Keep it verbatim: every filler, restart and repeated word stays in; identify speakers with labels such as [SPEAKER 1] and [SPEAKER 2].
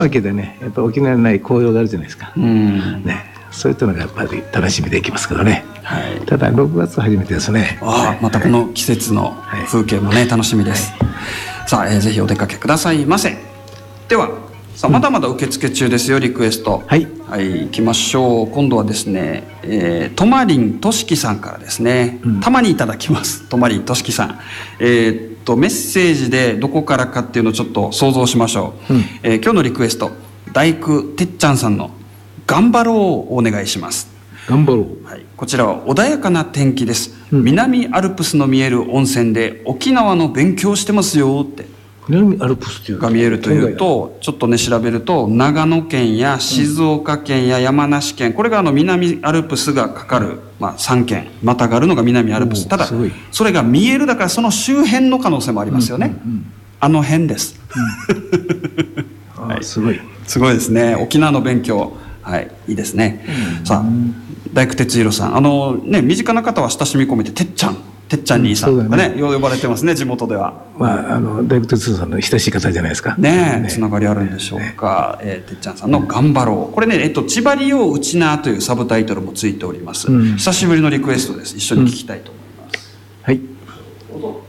[SPEAKER 1] わけでね、やっぱり沖縄にない紅葉があるじゃないですか。
[SPEAKER 2] うん
[SPEAKER 1] ね、そういったのがやっぱり楽しみできますけどね。
[SPEAKER 2] はい、
[SPEAKER 1] ただろくがつ初めてですね。
[SPEAKER 2] ああ、またこの季節の風景もね、楽しみです。さあ、えー、ぜひお出かけくださいませ。では、さあまだまだ受付中ですよ、リクエスト。
[SPEAKER 1] はい。
[SPEAKER 2] はい、行きましょう。今度はですね、えー、トマリンとしきさんからですね、うん、たまにいただきます。トマリンとしきさん。えー、っと、メッセージでどこからかっていうのをちょっと想像しましょう。うん、えー、今日のリクエスト、大工てっちゃんさんの頑張ろうをお願いします。
[SPEAKER 1] 頑張ろう。
[SPEAKER 2] はい、こちらは穏やかな天気です。うん、南アルプスの見える温泉で沖縄の勉強してますよって。
[SPEAKER 1] 南アルプスっていう
[SPEAKER 2] が見えるというと、ちょっとね調べると長野県や静岡県や山梨県、これがあの南アルプスがかかる、まあ、さんけんまたがるのが南アルプス。ただそれが見える、だからその周辺の可能性もありますよね。うんうんうん、あの辺です。
[SPEAKER 1] うんはい、すごい
[SPEAKER 2] すごいですね。沖縄の勉強、はい、いいですね。うん、さあ大工哲弘さん、あのね身近な方は親しみ込めててっちゃんてっちゃん兄さんとかね、よう呼ばれてますね、地元では。
[SPEAKER 1] まあ、あの大工哲弘さんの親しい方じゃないですか。
[SPEAKER 2] ねえ、つながりあるんでしょうか。ねえー、てっちゃんさんの頑張ろう。これね、えっと、千葉利用うちなというサブタイトルもついております。うん、久しぶりのリクエストです。一緒に聞きたいと思います。
[SPEAKER 1] うん、はい。
[SPEAKER 2] どうぞ。